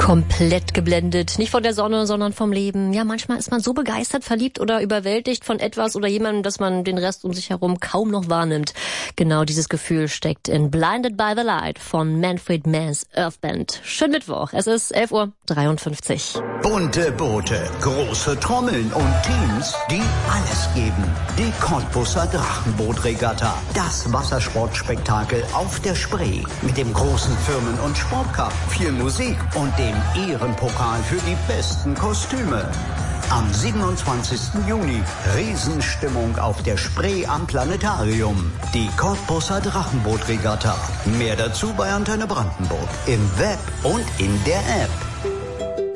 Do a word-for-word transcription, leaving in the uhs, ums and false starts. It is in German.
Komplett geblendet, nicht von der Sonne, sondern vom Leben. Ja, manchmal ist man so begeistert, verliebt oder überwältigt von etwas oder jemandem, dass man den Rest um sich herum kaum noch wahrnimmt. Genau dieses Gefühl steckt in Blinded by the Light von Manfred Mann's Earth Band. Schönen Mittwoch, es ist elf Uhr dreiundfünfzig. Bunte Boote, große Trommeln und Teams, die alles geben. Die Cottbuser Drachenbootregatta, das Wassersportspektakel auf der Spree. Mit dem großen Firmen- und Sportcup, viel Musik und dem Ehrenpokal für die besten Kostüme. Am siebenundzwanzigsten Juni Riesenstimmung auf der Spree am Planetarium. Die Cottbuser Drachenbootregatta. Mehr dazu bei Antenne Brandenburg. Im Web und in der App.